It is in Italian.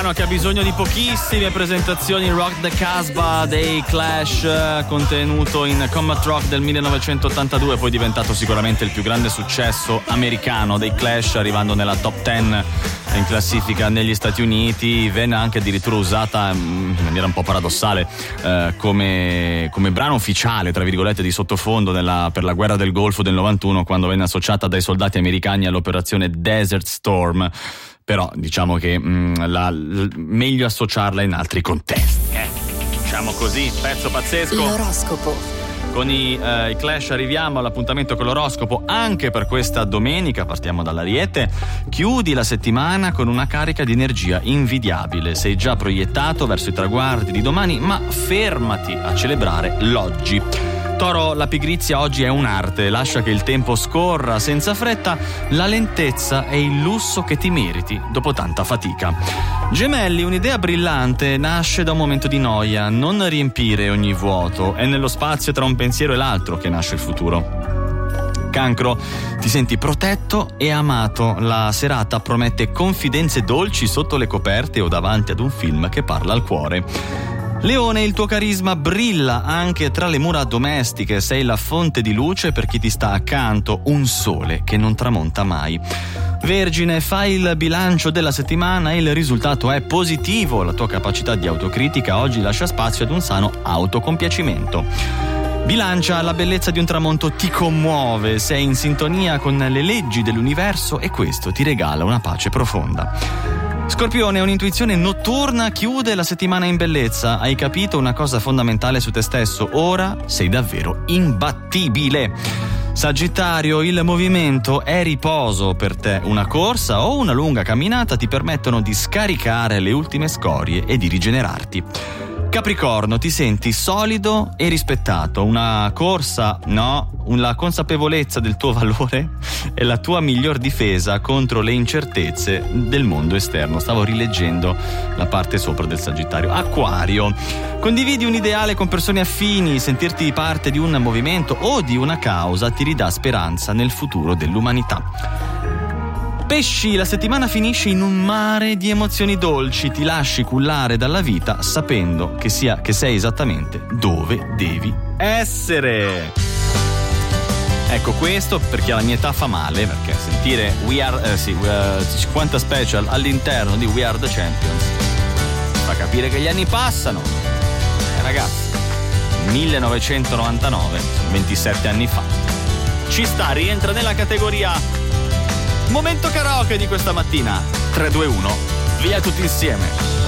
brano che ha bisogno di pochissime presentazioni, Rock the Casbah dei Clash, contenuto in Combat Rock del 1982, poi diventato sicuramente il più grande successo americano dei Clash, arrivando nella top 10 in classifica negli Stati Uniti. Venne anche addirittura usata in maniera un po' paradossale come brano ufficiale, tra virgolette, di sottofondo per la guerra del Golfo del 91, quando venne associata dai soldati americani all'operazione Desert Storm. Però diciamo che meglio associarla in altri contesti. Diciamo così, pezzo pazzesco. L'oroscopo. Con i Clash arriviamo all'appuntamento con l'oroscopo anche per questa domenica. Partiamo dall'Ariete. Chiudi la settimana con una carica di energia invidiabile. Sei già proiettato verso i traguardi di domani, ma fermati a celebrare l'oggi. Toro, la pigrizia oggi è un'arte, lascia che il tempo scorra senza fretta, la lentezza è il lusso che ti meriti dopo tanta fatica. Gemelli, un'idea brillante nasce da un momento di noia, non riempire ogni vuoto, è nello spazio tra un pensiero e l'altro che nasce il futuro. Cancro, ti senti protetto e amato, la serata promette confidenze dolci sotto le coperte o davanti ad un film che parla al cuore. Leone, il tuo carisma brilla anche tra le mura domestiche, sei la fonte di luce per chi ti sta accanto, un sole che non tramonta mai. Vergine, fai il bilancio della settimana e il risultato è positivo, la tua capacità di autocritica oggi lascia spazio ad un sano autocompiacimento. Bilancia, la bellezza di un tramonto ti commuove, sei in sintonia con le leggi dell'universo e questo ti regala una pace profonda. Scorpione, un'intuizione notturna chiude la settimana in bellezza. Hai capito una cosa fondamentale su te stesso. Ora sei davvero imbattibile. Sagittario, il movimento è riposo per te. Una corsa o una lunga camminata ti permettono di scaricare le ultime scorie e di rigenerarti. Capricorno, ti senti solido e rispettato. Una corsa, no, la consapevolezza del tuo valore è la tua miglior difesa contro le incertezze del mondo esterno. Stavo rileggendo la parte sopra del Sagittario. Acquario, condividi un ideale con persone affini, sentirti parte di un movimento o di una causa ti ridà speranza nel futuro dell'umanità. Pesci, la settimana finisce in un mare di emozioni dolci, ti lasci cullare dalla vita sapendo che sei esattamente dove devi essere. Ecco, questo perché alla mia età fa male, perché sentire 50 special all'interno di We Are The Champions fa capire che gli anni passano. Ragazzi, 1999, 27 anni fa. Ci sta, rientra nella categoria Momento karaoke di questa mattina. 3, 2, 1, via tutti insieme.